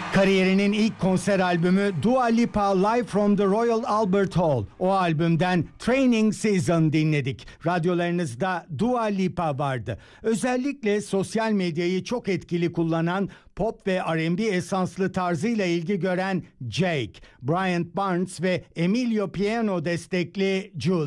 Kariyerinin ilk konser albümü Dua Lipa Live from the Royal Albert Hall. O albümden Training Season dinledik. Radyolarınızda Dua Lipa vardı. Özellikle sosyal medyayı çok etkili kullanan, pop ve R&B esanslı tarzıyla ilgi gören Jake, Bryant Barnes ve Emilio Piano destekli Julie.